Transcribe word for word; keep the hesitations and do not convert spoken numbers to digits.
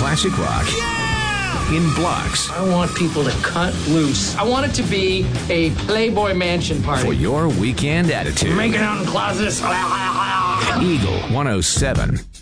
classic rock in blocks. I want people to cut loose. I want it to be a Playboy Mansion party. For your weekend attitude. Making out in closets. Eagle one oh seven.